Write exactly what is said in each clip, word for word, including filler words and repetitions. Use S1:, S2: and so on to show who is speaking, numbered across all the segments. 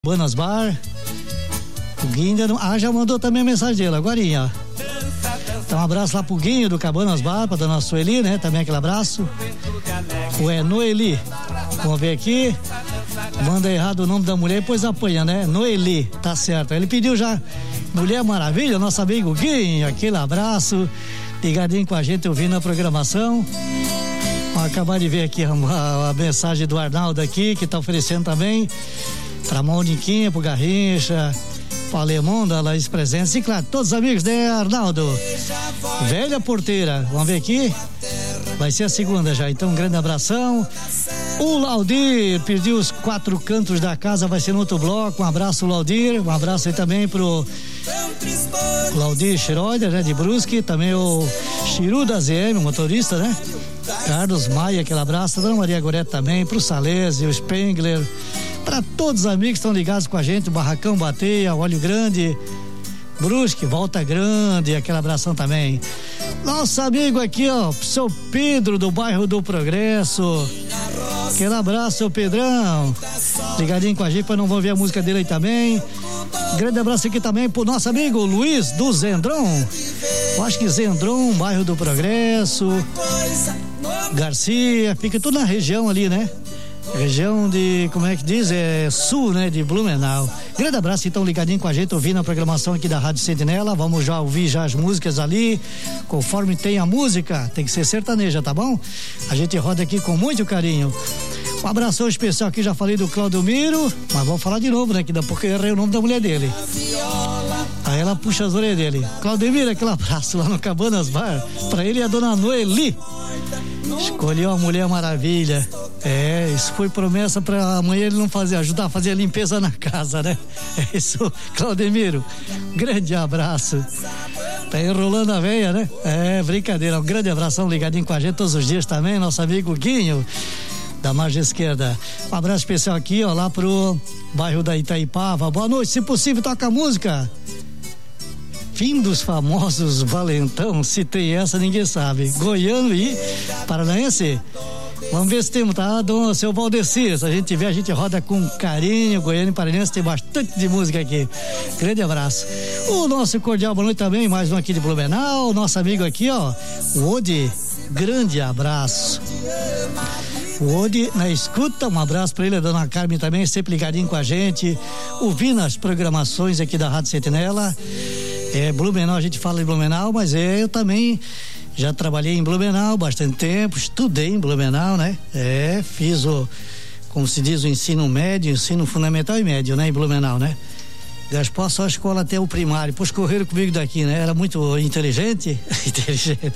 S1: Buenas Bar. O Guinho não... ah, já mandou também a mensagem dele, agorinha, ó. Então um abraço lá pro Guinho do Cabanas Bar, pra dona Sueli, né? Também aquele abraço. O é Noeli. Vamos ver aqui. Manda errado o nome da mulher e depois apanha, né? Noeli, tá certo. Ele pediu já Mulher Maravilha, nosso amigo Guinho, aquele abraço. Ligadinho com a gente, ouvindo a programação. Vamos acabar de ver aqui a, a, a mensagem do Arnaldo aqui, que tá oferecendo também pra Moniquinha, pro Garrincha, pro Alemão da Laís Presentes e claro, todos os amigos, né, Arnaldo? Velha Porteira, vamos ver aqui. Vai ser a segunda já, então um grande abração. O Laudir pediu os quatro cantos da casa, vai ser no outro bloco. Um abraço, Laudir. Um abraço aí também pro Laudir Schroeder, né, de Brusque. Também o Chiru da Z M, motorista, né? Carlos Maia, aquele abraço. Dona Maria Goretti também, pro Salese, o Spengler. Para todos os amigos que estão ligados com a gente, o Barracão Bateia, o Olho Grande, Brusque, Volta Grande, aquele abração também. Nosso amigo aqui, ó, seu Pedro do bairro do Progresso. Aquele abraço, seu Pedrão. Ligadinho com a gente, para não vou ver a música dele aí também. Grande abraço aqui também pro nosso amigo Luiz do Zendron. Eu acho que Zendron, bairro do Progresso, Garcia, fica tudo na região ali, né? Região de, como é que diz? É sul, né? De Blumenau. Grande abraço, então, ligadinho com a gente, ouvindo a programação aqui da Rádio Sentinela. Vamos já ouvir já as músicas ali, conforme tem a música, tem que ser sertaneja, tá bom? A gente roda aqui com muito carinho. Um abração especial aqui, já falei do Claudomiro, mas vamos falar de novo, né? Que dá porque eu errei o nome da mulher dele. Aí ela puxa as orelhas dele. Claudomiro, aquele abraço lá no Cabanas Bar, pra ele e a dona Noeli. Escolheu a Mulher Maravilha. É, isso foi promessa pra amanhã ele não fazer, ajudar a fazer a limpeza na casa, né? É isso, Claudemiro. Grande abraço. Tá enrolando a veia, né? É, brincadeira. Um grande abração, ligadinho com a gente todos os dias também, nosso amigo Guinho, da margem esquerda. Um abraço especial aqui, ó, lá pro bairro da Itaipava. Boa noite, se possível, toca a música. Fim dos famosos valentão, se tem essa ninguém sabe. Goiano e paranaense. Vamos ver se temos, tá? Do seu Valdeci, se a gente tiver, a gente roda com carinho. Goiano e Paranense tem bastante de música aqui. Grande abraço. O nosso cordial boa noite também, mais um aqui de Blumenau, nosso amigo aqui, ó, o Odi, grande abraço. O Odi na escuta, um abraço pra ele, a dona Carmen também, sempre ligadinho com a gente, ouvindo as programações aqui da Rádio Sentinela. É, Blumenau, a gente fala em Blumenau, mas é, eu também já trabalhei em Blumenau bastante tempo, estudei em Blumenau, né? É, fiz o, como se diz, o ensino médio, ensino fundamental e médio, né? Em Blumenau, né? Gaspar só a escola até o primário, pois correram comigo daqui, né? Era muito inteligente, inteligente.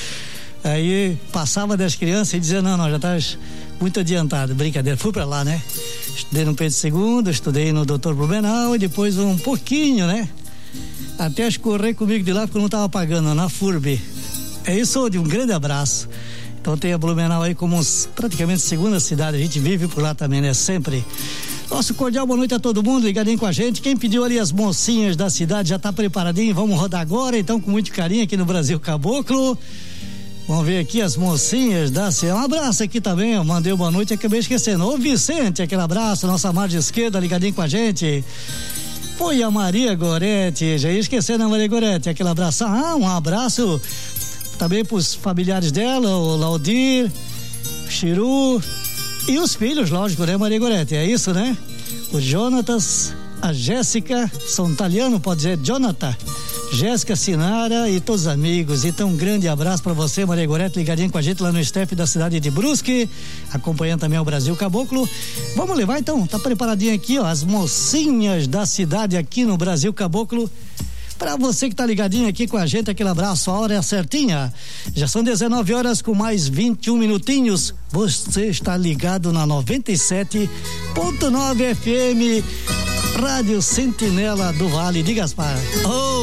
S1: Aí passava das crianças e dizia, não, não, já tá muito adiantado, brincadeira, fui pra lá, né? Estudei no Pedro segundo, estudei no doutor Blumenau e depois um pouquinho, né? Até escorrer comigo de lá porque eu não tava pagando, na F U R B. É isso, de um grande abraço. Então tem a Blumenau aí como praticamente segunda cidade, a gente vive por lá também, né? Sempre. Nosso cordial boa noite a todo mundo, ligadinho com a gente. Quem pediu ali as mocinhas da cidade já tá preparadinho, vamos rodar agora, então com muito carinho aqui no Brasil Caboclo. Vamos ver aqui as mocinhas da cidade. Um abraço aqui também, eu mandei boa noite e acabei esquecendo. Ô Vicente, aquele abraço, nossa margem esquerda, ligadinho com a gente. Foi a Maria Goretti, já ia esquecendo a Maria Goretti, aquele abraço. Ah, um abraço também pros familiares dela, o Laudir, o Chiru e os filhos, lógico, né, Maria Goretti? É isso, né? O Jonatas, a Jéssica, são italiano, pode dizer, Jonathan, Jéssica, Sinara e todos os amigos. Então, um grande abraço para você, Maria Goretti, ligadinho com a gente lá no Step da cidade de Brusque, acompanhando também o Brasil Caboclo. Vamos levar então, tá preparadinho aqui, ó, as mocinhas da cidade aqui no Brasil Caboclo. Para você que tá ligadinho aqui com a gente, aquele abraço, a hora é certinha. Já são dezenove horas com mais vinte e um minutinhos. Você está ligado na noventa e sete ponto nove F M, Rádio Sentinela do Vale de Gaspar. Oh!